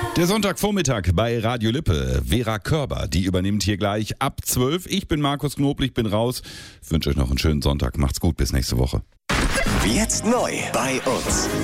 Der Sonntagvormittag bei Radio Lippe. Vera Körber, die übernimmt hier gleich ab 12. Ich bin Markus Knoblich, bin raus. Ich wünsche euch noch einen schönen Sonntag. Macht's gut, bis nächste Woche. Jetzt neu bei uns.